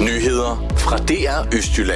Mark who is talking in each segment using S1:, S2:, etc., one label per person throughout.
S1: Nyheder fra DR Østjylland.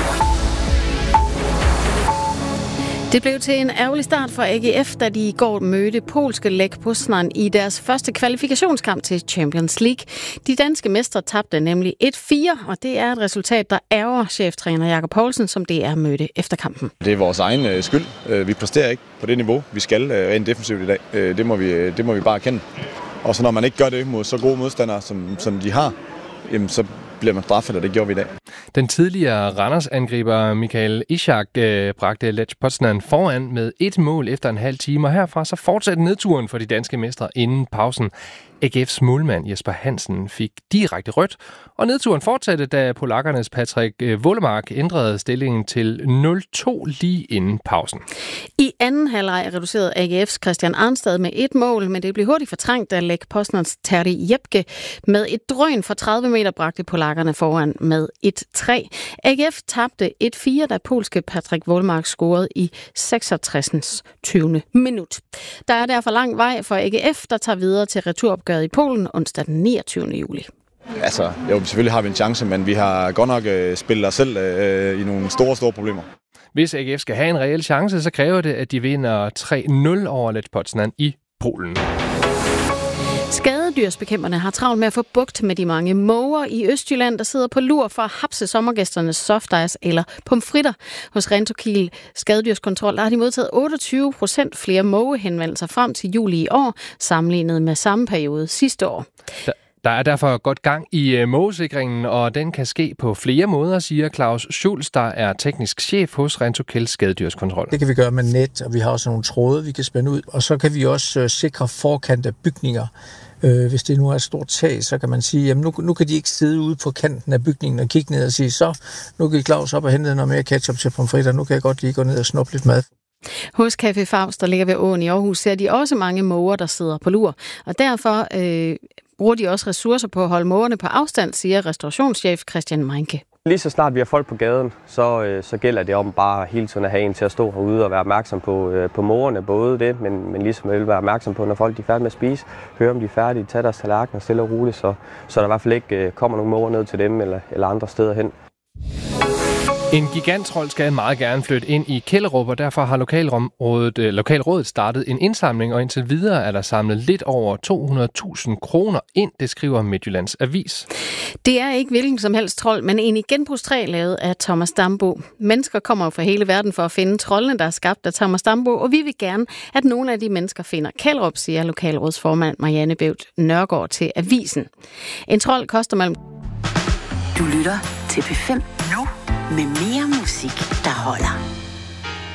S2: Det blev til en ærgerlig start for AGF, da de i går mødte polske Lech Poznań i deres første kvalifikationskamp til Champions League. De danske mestre tabte nemlig 1-4, og det er et resultat, der ærger cheftræner Jakob Poulsen, som DR mødte efter kampen.
S3: Det er vores egen skyld. Vi præsterer ikke på det niveau, vi skal rent defensivt i dag. Det må vi bare erkende. Og så når man ikke gør det mod så gode modstandere, som de har, jamen, så bliver man straffet, og det gjorde vi i dag.
S4: Den tidligere Randers-angriber Michael Ishak bragte Lech Poznań foran med 1 mål efter en halv time, og herfra så fortsatte nedturen for de danske mestre inden pausen. AGF's målmand Jesper Hansen fik direkte rødt, og nedturen fortsatte, da polakkernes Patrik Wålemark ændrede stillingen til 0-2 lige inden pausen.
S2: I anden halvleg reducerede AGF's Christian Arnstad med 1 mål, men det blev hurtigt fortrængt, da Lech Poznańs Terry Jepke med et drøn fra 30 meter bragte polakkerne foran med 1-3. AGF tabte 1-4, da polske Patrik Wålemark scorede i 66. 20. minut. Der er derfor lang vej for AGF, der tager videre til returopgøret i Polen onsdag den 29. juli.
S3: Altså, jo, selvfølgelig har vi en chance, men vi har godt nok spillet os selv i nogle store problemer.
S4: Hvis AGF skal have en reel chance, så kræver det, at de vinder 3-0 over Lech Poznań i Polen.
S2: Skadedyrsbekæmperne har travlt med at få bugt med de mange måger i Østjylland, der sidder på lur for at hapse sommergæsternes softice eller pomfritter. Hos Rentokil Skadedyrskontrol der har de modtaget 28% flere mågehenvendelser frem til juli i år, sammenlignet med samme periode sidste år.
S4: Der er derfor godt gang i mågesikringen, og den kan ske på flere måder, siger Claus Schulz, der er teknisk chef hos Rentokil Skadedyrskontrol.
S5: Det kan vi gøre med net, og vi har også nogle tråde, vi kan spænde ud. Og så kan vi også sikre forkant af bygninger. Hvis det nu er et stort tag, så kan man sige, at nu kan de ikke sidde ude på kanten af bygningen og kigge ned og sige, så nu kan Claus op og hente noget mere ketchup til pomfritter, nu kan jeg godt lige gå ned og snuppe lidt mad.
S2: Hos Café Faust, der ligger ved åen i Aarhus, ser de også mange måger, der sidder på lur. Og derfor bruger de også ressourcer på at holde mågerne på afstand, siger restaurationschef Christian Meinke.
S6: Lige så snart vi har folk på gaden, så gælder det om bare hele tiden at have en til at stå herude og være opmærksom på mågerne, både det, men ligesom vil være opmærksom på, når folk er færdige med at spise, høre om de er færdige, tage deres tallerkener stille og roligt, så der i hvert fald ikke kommer nogen måger ned til dem eller andre steder hen.
S4: En giganttrold skal meget gerne flytte ind i Kjellerup, og derfor har lokalrådet startet en indsamling, og indtil videre er der samlet lidt over 200.000 kroner ind, det skriver Midtjyllands Avis.
S2: Det er ikke hvilken som helst trold, men en i genbrugstræ lavet af Thomas Dambo. Mennesker kommer fra hele verden for at finde troldene, der er skabt af Thomas Dambo, og vi vil gerne, at nogle af de mennesker finder Kjellerup, siger lokalrådsformand Marianne Bævt Nørgaard til Avisen. En trold koster mellem...
S7: Du lytter til P5 nu. Med mere musik, der holder.